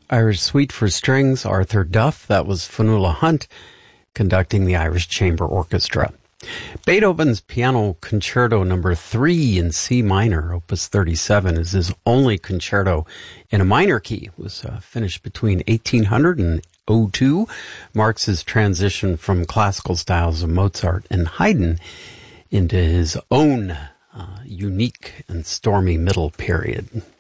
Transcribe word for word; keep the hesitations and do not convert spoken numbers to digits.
Irish Suite for Strings, Arthur Duff. That was Fionnuala Hunt conducting the Irish Chamber Orchestra. Beethoven's Piano Concerto number three in C minor, opus thirty-seven, is his only concerto in a minor key. It was uh, finished between eighteen hundred and oh two, marks his transition from classical styles of Mozart and Haydn into his own uh, unique and stormy middle period.